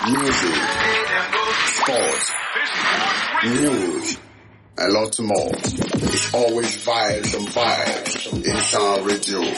music, sports, news, and lots more. It's always vibes and vibes in Sound Radio.